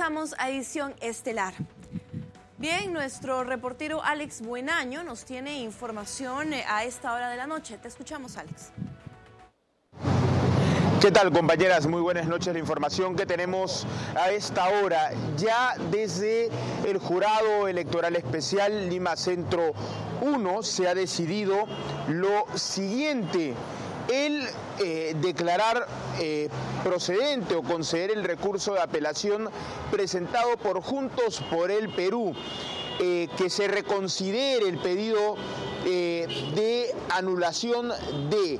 Regresamos a edición estelar. Bien, nuestro reportero Alex Buenaño nos tiene información a esta hora de la noche. Te escuchamos, Alex. ¿Qué tal, compañeras? Muy buenas noches. La información que tenemos a esta hora, ya desde el Jurado Electoral Especial Lima Centro 1 se ha decidido lo siguiente: el declarar procedente o conceder el recurso de apelación presentado por Juntos por el Perú, que se reconsidere el pedido de anulación de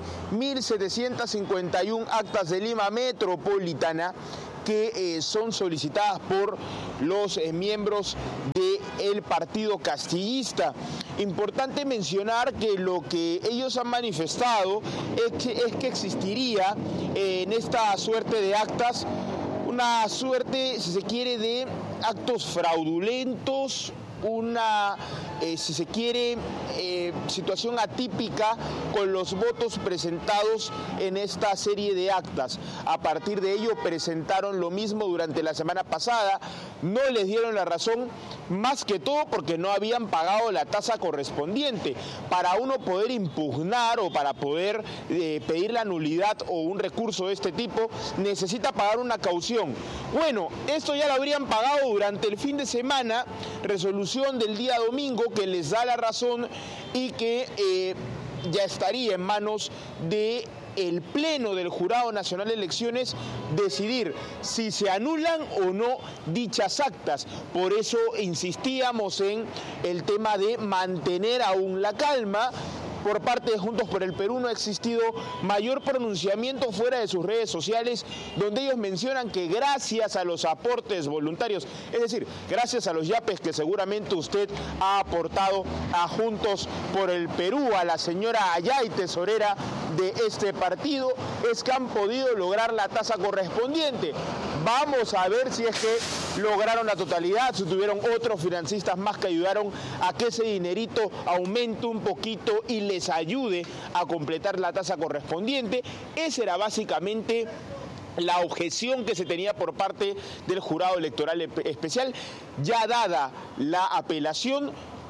1.751 actas de Lima Metropolitana que son solicitadas por los miembros del partido castillista. Importante mencionar que lo que ellos han manifestado es que existiría en esta suerte de actas una suerte, si se quiere, de actos fraudulentos, una, si se quiere, situación atípica con los votos presentados en esta serie de actas. A partir de ello presentaron lo mismo durante la semana pasada, no les dieron la razón, más que todo porque no habían pagado la tasa correspondiente. Para uno poder impugnar o para poder pedir la nulidad o un recurso de este tipo, necesita pagar una caución. Bueno, esto ya lo habrían pagado durante el fin de semana, resolución del día domingo que les da la razón y que ya estaría en manos de el Pleno del Jurado Nacional de Elecciones decidir si se anulan o no dichas actas. Por eso insistíamos en el tema de mantener aún la calma. Por parte de Juntos por el Perú no ha existido mayor pronunciamiento fuera de sus redes sociales, donde ellos mencionan que gracias a los aportes voluntarios, es decir, gracias a los yapes que seguramente usted ha aportado a Juntos por el Perú, a la señora Ayay, tesorera de este partido, es que han podido lograr la tasa correspondiente. Vamos a ver si es que lograron la totalidad, si tuvieron otros financistas más que ayudaron a que ese dinerito aumente un poquito y les ayude a completar la tasa correspondiente. Esa era básicamente la objeción que se tenía por parte del Jurado Electoral Especial. Ya dada la apelación,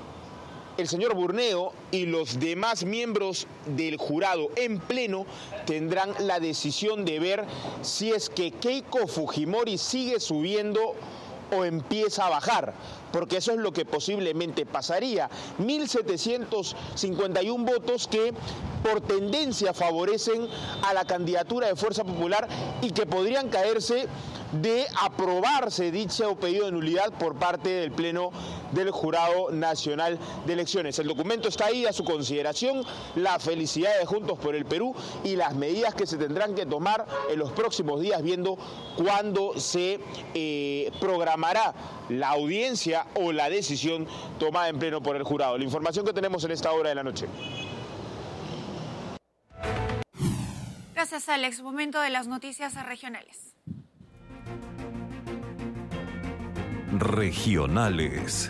el señor Burneo y los demás miembros del jurado en pleno tendrán la decisión de ver si es que Keiko Fujimori sigue subiendo o empieza a bajar, porque eso es lo que posiblemente pasaría. 1.751 votos que por tendencia favorecen a la candidatura de Fuerza Popular y que podrían caerse de aprobarse dicho pedido de nulidad por parte del Pleno del Jurado Nacional de Elecciones. El documento está ahí a su consideración, la felicidad de Juntos por el Perú y las medidas que se tendrán que tomar en los próximos días, viendo cuándo se programará la audiencia o la decisión tomada en pleno por el jurado. La información que tenemos en esta hora de la noche. Gracias, Alex. Momento de las noticias regionales. Regionales.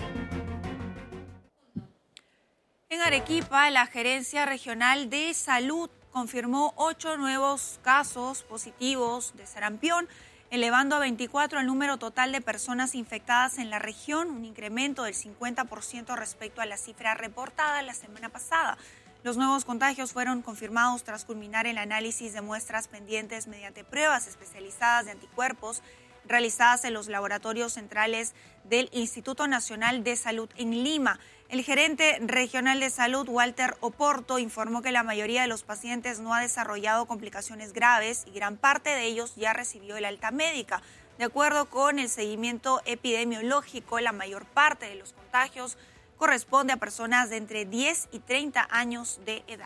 En Arequipa, la Gerencia Regional de Salud confirmó 8 nuevos casos positivos de sarampión, elevando a 24 el número total de personas infectadas en la región, un incremento del 50% respecto a la cifra reportada la semana pasada. Los nuevos contagios fueron confirmados tras culminar el análisis de muestras pendientes mediante pruebas especializadas de anticuerpos realizadas en los laboratorios centrales del Instituto Nacional de Salud en Lima. El gerente regional de salud, Walter Oporto, informó que la mayoría de los pacientes no ha desarrollado complicaciones graves y gran parte de ellos ya recibió el alta médica. De acuerdo con el seguimiento epidemiológico, la mayor parte de los contagios corresponde a personas de entre 10 y 30 años de edad.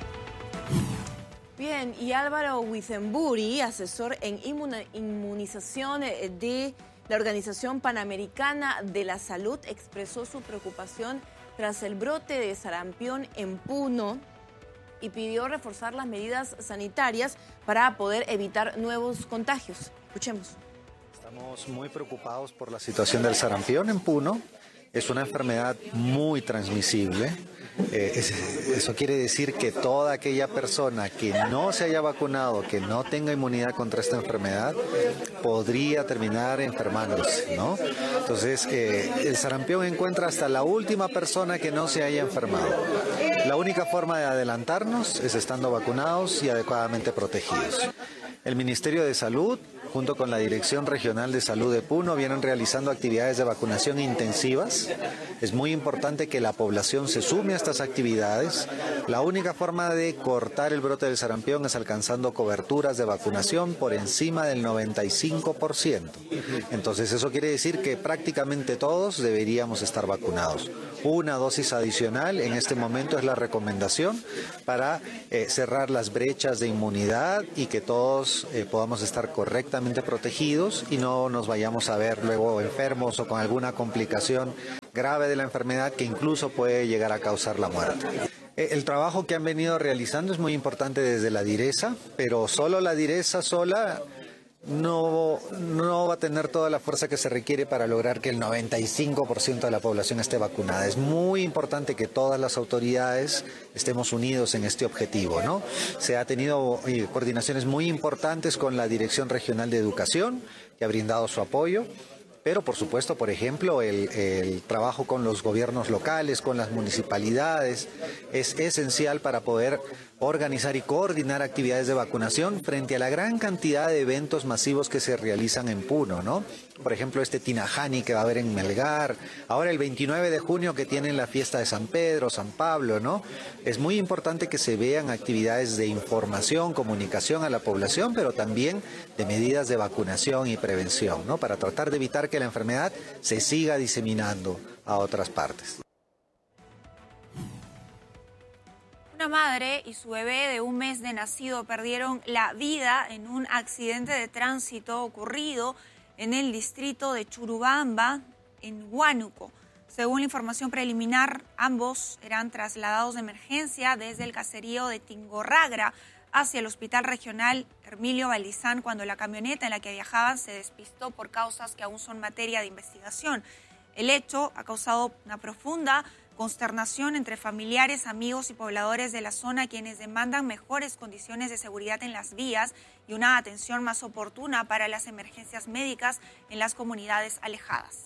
Bien, y Álvaro Withenbury, asesor en inmunización de la Organización Panamericana de la Salud, expresó su preocupación tras el brote de sarampión en Puno y pidió reforzar las medidas sanitarias para poder evitar nuevos contagios. Escuchemos. Estamos muy preocupados por la situación del sarampión en Puno. Es una enfermedad muy transmisible. Eso quiere decir que toda aquella persona que no se haya vacunado, que no tenga inmunidad contra esta enfermedad, podría terminar enfermándose, ¿no? Entonces, el sarampión encuentra hasta la última persona que no se haya enfermado. La única forma de adelantarnos es estando vacunados y adecuadamente protegidos. El Ministerio de Salud, junto con la Dirección Regional de Salud de Puno, vienen realizando actividades de vacunación intensivas. Es muy importante que la población se sume a estas actividades. La única forma de cortar el brote del sarampión es alcanzando coberturas de vacunación por encima del 95%. Entonces, eso quiere decir que prácticamente todos deberíamos estar vacunados. Una dosis adicional en este momento es la recomendación para cerrar las brechas de inmunidad y que todos podamos estar correctamente protegidos y no nos vayamos a ver luego enfermos o con alguna complicación grave de la enfermedad que incluso puede llegar a causar la muerte. El trabajo que han venido realizando es muy importante desde la DIRESA, pero solo la DIRESA sola no va a tener toda la fuerza que se requiere para lograr que el 95% de la población esté vacunada. Es muy importante que todas las autoridades estemos unidos en este objetivo, ¿no? Se ha tenido coordinaciones muy importantes con la Dirección Regional de Educación, que ha brindado su apoyo. Pero, por supuesto, por ejemplo, el trabajo con los gobiernos locales, con las municipalidades, es esencial para poder organizar y coordinar actividades de vacunación frente a la gran cantidad de eventos masivos que se realizan en Puno, ¿no? Por ejemplo, este Tinajani que va a haber en Melgar, ahora el 29 de junio que tienen la fiesta de San Pedro, San Pablo, ¿no? Es muy importante que se vean actividades de información, comunicación a la población, pero también de medidas de vacunación y prevención, ¿no? Para tratar de evitar que la enfermedad se siga diseminando a otras partes. Una madre y su bebé de 1 mes de nacido perdieron la vida en un accidente de tránsito ocurrido en el distrito de Churubamba, en Huánuco. Según la información preliminar, ambos eran trasladados de emergencia desde el caserío de Tingorragra hacia el Hospital Regional Hermilio Valdizán cuando la camioneta en la que viajaban se despistó por causas que aún son materia de investigación. El hecho ha causado una profunda consternación entre familiares, amigos y pobladores de la zona, quienes demandan mejores condiciones de seguridad en las vías y una atención más oportuna para las emergencias médicas en las comunidades alejadas.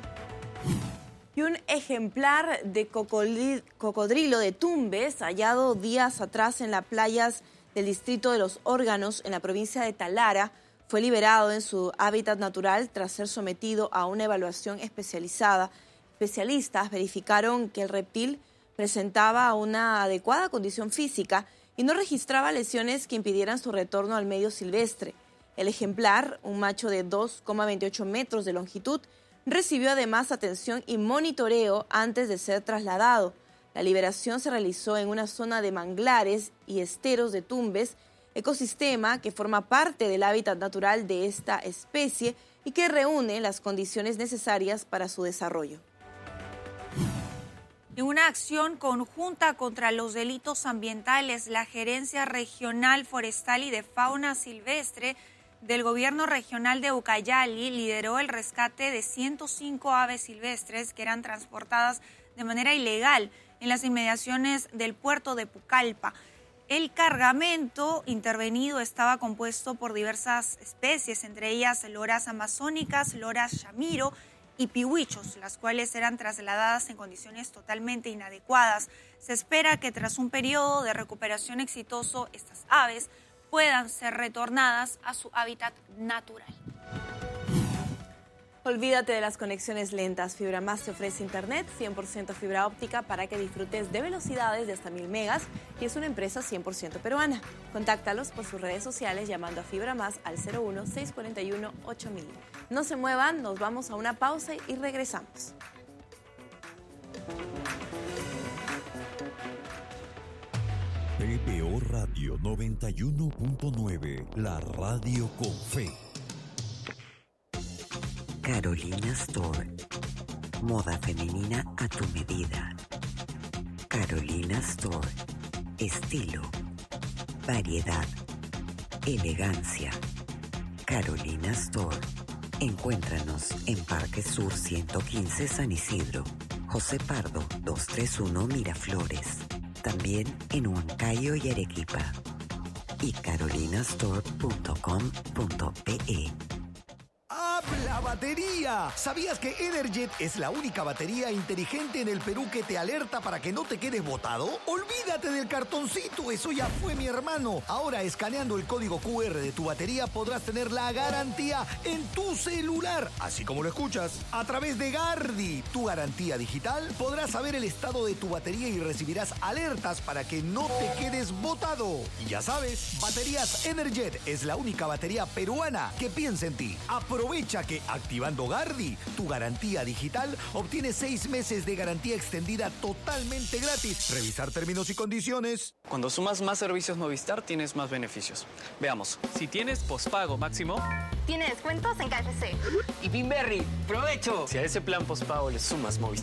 Y un ejemplar de cocodrilo de Tumbes, hallado días atrás en las playas del distrito de Los Órganos, en la provincia de Talara, fue liberado en su hábitat natural tras ser sometido a una evaluación especializada. Especialistas verificaron que el reptil presentaba una adecuada condición física y no registraba lesiones que impidieran su retorno al medio silvestre. El ejemplar, un macho de 2,28 metros de longitud, recibió además atención y monitoreo antes de ser trasladado. La liberación se realizó en una zona de manglares y esteros de Tumbes, ecosistema que forma parte del hábitat natural de esta especie y que reúne las condiciones necesarias para su desarrollo. En una acción conjunta contra los delitos ambientales, la Gerencia Regional Forestal y de Fauna Silvestre del Gobierno Regional de Ucayali lideró el rescate de 105 aves silvestres que eran transportadas de manera ilegal en las inmediaciones del puerto de Pucallpa. El cargamento intervenido estaba compuesto por diversas especies, entre ellas loras amazónicas, loras shamiro y pihuichos, las cuales eran trasladadas en condiciones totalmente inadecuadas. Se espera que tras un periodo de recuperación exitoso, estas aves puedan ser retornadas a su hábitat natural. Olvídate de las conexiones lentas. Fibra Más te ofrece internet 100% fibra óptica para que disfrutes de velocidades de hasta 1000 megas y es una empresa 100% peruana. Contáctalos por sus redes sociales llamando a Fibra Más al 01-641-8000. No se muevan, nos vamos a una pausa y regresamos. PPO Radio 91.9, la radio con fe. Carolina Store, moda femenina a tu medida. Carolina Store, estilo, variedad, elegancia. Carolina Store, Encuéntranos en Parque Sur 115 San Isidro, José Pardo 231 Miraflores, también en Huancayo y Arequipa, y carolinastore.com.pe. ¡Habla batería! ¿Sabías que Energet es la única batería inteligente en el Perú que te alerta para que no te quedes botado? ¡Olvídate del cartoncito! ¡Eso ya fue, mi hermano! Ahora, escaneando el código QR de tu batería, podrás tener la garantía en tu celular, así como lo escuchas. A través de Gardi, tu garantía digital, podrás saber el estado de tu batería y recibirás alertas para que no te quedes botado. Y ya sabes, Baterías Energet es la única batería peruana que piensa en ti. Aprovecha que activando Gardi, tu garantía digital, obtienes 6 meses de garantía extendida totalmente gratis. Revisar términos y condiciones. Cuando sumas más servicios Movistar, tienes más beneficios. Veamos. Si tienes pospago máximo, tiene descuentos en KFC. Y Pinberry, ¡provecho! Si a ese plan pospago le sumas Movistar